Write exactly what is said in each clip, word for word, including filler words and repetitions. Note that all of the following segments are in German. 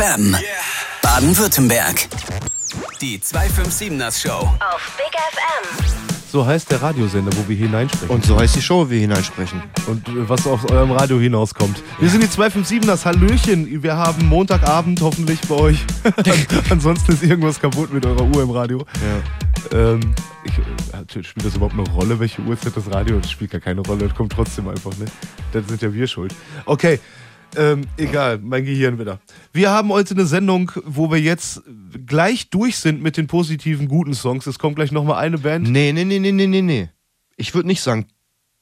M. Yeah. Baden-Württemberg. Die zwei fünf siebener Show. Auf Big F M. So heißt der Radiosender, wo wir hineinsprechen. Und so heißt die Show, wo wir hineinsprechen. Und äh, was aus eurem Radio hinauskommt. Wir sind die zwei fünf siebeners. Hallöchen. Wir haben Montagabend hoffentlich bei euch. Ansonsten ist irgendwas kaputt mit eurer Uhr im Radio. Ja. Ähm, ich, äh, spielt das überhaupt eine Rolle, welche Uhrzeit das Radio? Das spielt gar keine Rolle. Das kommt trotzdem einfach, ne? Dann sind ja wir schuld. Okay. Ähm, egal, mein Gehirn wieder. Wir haben heute eine Sendung, wo wir jetzt gleich durch sind mit den positiven, guten Songs. Es kommt gleich nochmal eine Band. Nee, nee, nee, nee, nee, nee, nee. Ich würde nicht sagen,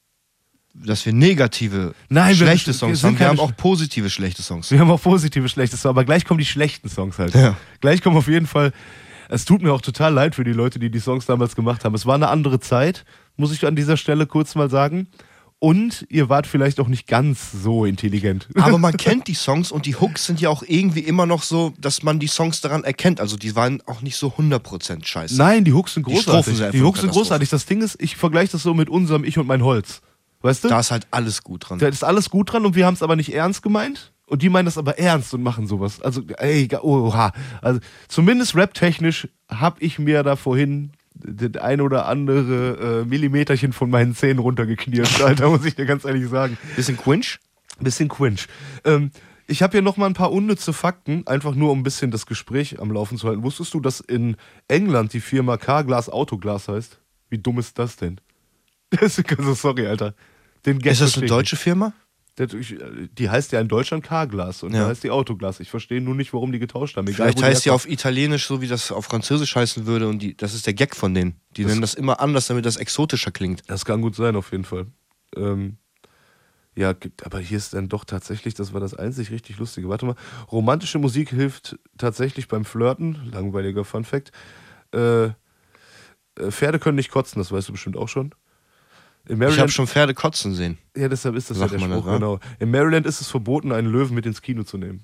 dass wir negative, Nein, schlechte wir, Songs wir haben. Wir haben sch- auch positive, schlechte Songs. Wir haben auch positive, schlechte Songs, aber gleich kommen die schlechten Songs halt. Ja. Gleich kommen auf jeden Fall, es tut mir auch total leid für die Leute, die die Songs damals gemacht haben. Es war eine andere Zeit, muss ich an dieser Stelle kurz mal sagen. Und ihr wart vielleicht auch nicht ganz so intelligent. Aber man kennt die Songs und die Hooks sind ja auch irgendwie immer noch so, dass man die Songs daran erkennt. Also die waren auch nicht so hundert Prozent scheiße. Nein, die Hooks sind Die Strophen großartig. sind einfach Die Hooks sind Katastrophe. großartig. Das Ding ist, ich vergleiche das so mit unserem Ich und mein Holz. Weißt du? Da ist halt alles gut dran. Da ist alles gut dran und wir haben es aber nicht ernst gemeint. Und die meinen das aber ernst und machen sowas. Also, ey, oha. Also, zumindest rap-technisch habe ich mir da vorhin das ein oder andere äh, Millimeterchen von meinen Zähnen runtergeknirscht, Alter, muss ich dir ganz ehrlich sagen. Bisschen Quinch? Bisschen Quinch. Ähm, ich habe hier nochmal ein paar unnütze Fakten, einfach nur um ein bisschen das Gespräch am Laufen zu halten. Wusstest du, dass in England die Firma Carglass Autoglas heißt? Wie dumm ist das denn? Das ist, also sorry, Alter. Den Gag Ist das versteh eine ich deutsche Firma? nicht. Die heißt ja in Deutschland Carglass und Ja. da heißt die Autoglas. Ich verstehe nur nicht, warum die getauscht haben. Egal, Vielleicht wo heißt die herkommt. auf Italienisch so, wie das auf Französisch heißen würde. Und die, das ist der Gag von denen. Die Das- nennen das immer anders, damit das exotischer klingt. Das kann gut sein, auf jeden Fall. Ähm, ja, gibt- aber hier ist dann doch tatsächlich, das war das einzig richtig Lustige. Warte mal, romantische Musik hilft tatsächlich beim Flirten. Langweiliger Funfact. Äh, äh, Pferde können nicht kotzen, das weißt du bestimmt auch schon. In Ich Maryland, habe schon Pferde kotzen sehen. ja, deshalb ist das Sagt ja der man das, Spruch, wa? genau. In Maryland ist es verboten, einen Löwen mit ins Kino zu nehmen.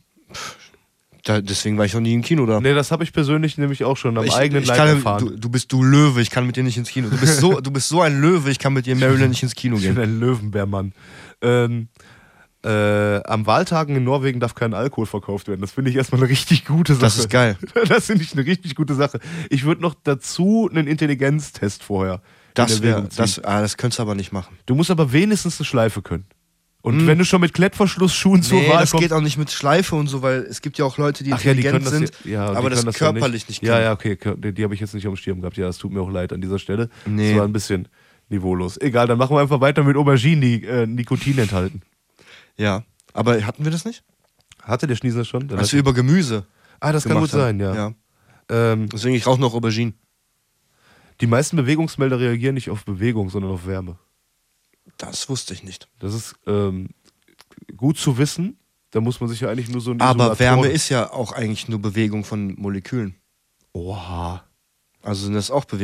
Da, deswegen war ich noch nie im Kino da. Nee, das habe ich persönlich nämlich auch schon am ich, eigenen ich Leib kann, erfahren. du, du bist du Löwe, ich kann mit dir nicht ins Kino. Du bist so, du bist so ein Löwe, ich kann mit dir in Maryland nicht ins Kino Ich bin gehen. ein Löwenbärmann. Ähm, äh, am Wahltagen in Norwegen darf kein Alkohol verkauft werden. Das finde ich erstmal eine richtig gute Sache. Das ist geil. Das finde ich eine richtig gute Sache. Ich würde noch dazu einen Intelligenztest vorher Das in wäre, Erwägung ziehen. das, ah, das könntest du aber nicht machen. Du musst aber wenigstens eine Schleife können. Und Hm. wenn du schon mit Klettverschlussschuhen zur Nee, Wahl das kommst... geht auch nicht mit Schleife und so, weil es gibt ja auch Leute, die Ach ja, die intelligent können das sind, ja, ja, die aber das können das ja körperlich nicht, Ja, können. ja, okay, die, die habe ich jetzt nicht auf dem Schirm gehabt. Ja, es tut mir auch leid an dieser Stelle. Nee. Das war ein bisschen niveaulos. Egal, dann machen wir einfach weiter mit Auberginen, die äh, Nikotin enthalten. Ja, aber hatten wir das nicht? Hatte der Schnieser schon? Dann Als hat- wir über Gemüse ah, das kann gemacht gut sein, ja. haben. Ähm, Deswegen, ich rauche noch Auberginen. die meisten Bewegungsmelder reagieren nicht auf Bewegung, sondern auf Wärme. Das wusste ich nicht. Das ist ähm, gut zu wissen. Da muss man sich ja eigentlich nur so ein Aber Isolatoren- Wärme ist ja auch eigentlich nur Bewegung von Molekülen. Oha. Also sind das auch Bewegungen.